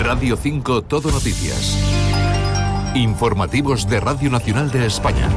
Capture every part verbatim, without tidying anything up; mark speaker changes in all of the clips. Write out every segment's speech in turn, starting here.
Speaker 1: Radio cinco Todo Noticias. Informativos de Radio Nacional de España.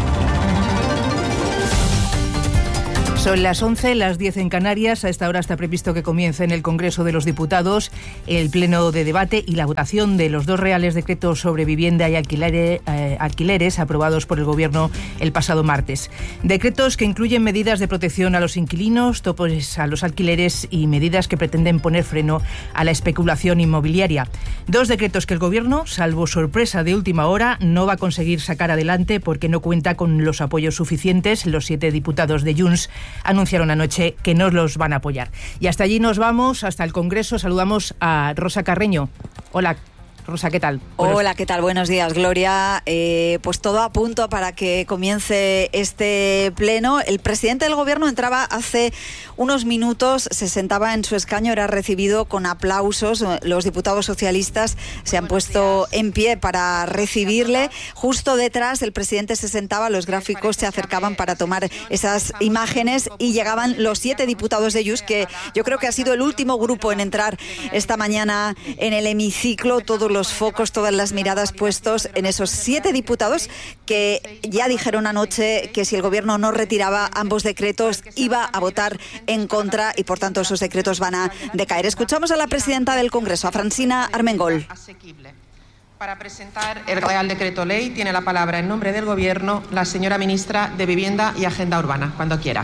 Speaker 2: Son las once, las diez en Canarias. A esta hora está previsto que comience en el Congreso de los Diputados el pleno de debate y la votación de los dos reales decretos sobre vivienda y alquileres, eh, alquileres aprobados por el Gobierno el pasado martes. Decretos que incluyen medidas de protección a los inquilinos, topes a los alquileres y medidas que pretenden poner freno a la especulación inmobiliaria. Dos decretos que el Gobierno, salvo sorpresa de última hora, no va a conseguir sacar adelante porque no cuenta con los apoyos suficientes. Los siete diputados de Junts anunciaron anoche que no los van a apoyar. Y hasta allí nos vamos, hasta el Congreso. Saludamos a Rosa Carreño. Hola, Rosa, ¿qué tal?
Speaker 3: Buenos... Hola, ¿qué tal? Buenos días, Gloria. Eh, pues todo a punto para que comience este pleno. El presidente del Gobierno entraba hace unos minutos, se sentaba en su escaño, era recibido con aplausos. Los diputados socialistas se han puesto en pie para recibirle. Justo detrás el presidente se sentaba, los gráficos se acercaban para tomar esas imágenes y llegaban los siete diputados de Junts, que yo creo que ha sido el último grupo en entrar esta mañana en el hemiciclo. Todos los los focos, todas las miradas puestos en esos siete diputados que ya dijeron anoche que si el Gobierno no retiraba ambos decretos iba a votar en contra y por tanto esos decretos van a decaer. Escuchamos a la presidenta del Congreso, a Francina Armengol.
Speaker 4: Para presentar el Real Decreto Ley tiene la palabra en nombre del Gobierno la señora ministra de Vivienda y Agenda Urbana, cuando quiera.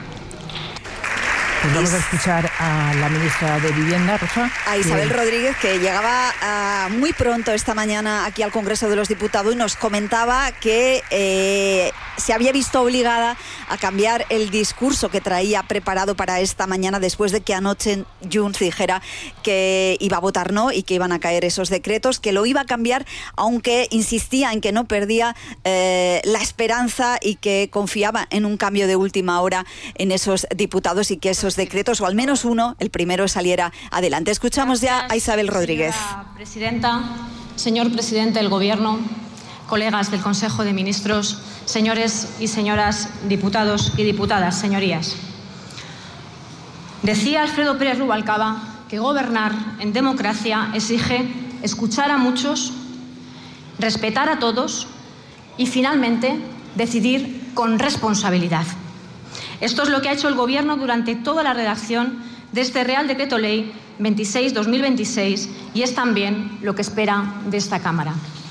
Speaker 2: Pues vamos a escuchar a la ministra de Vivienda, Rosa.
Speaker 3: A Isabel Bien. Rodríguez, que llegaba uh, muy pronto esta mañana aquí al Congreso de los Diputados y nos comentaba que eh, se había visto obligada a cambiar el discurso que traía preparado para esta mañana después de que anoche Junts dijera que iba a votar no y que iban a caer esos decretos, que lo iba a cambiar, aunque insistía en que no perdía eh, la esperanza y que confiaba en un cambio de última hora en esos diputados y que esos decretos, o al menos uno, el primero, saliera adelante. Escuchamos ya a Isabel Rodríguez.
Speaker 5: Señora presidenta, señor presidente del Gobierno, colegas del Consejo de Ministros, señores y señoras diputados y diputadas, señorías. Decía Alfredo Pérez Rubalcaba que gobernar en democracia exige escuchar a muchos, respetar a todos y, finalmente, decidir con responsabilidad. Esto es lo que ha hecho el Gobierno durante toda la redacción de este Real Decreto Ley veintiséis barra dos mil veintiséis y es también lo que espera de esta Cámara.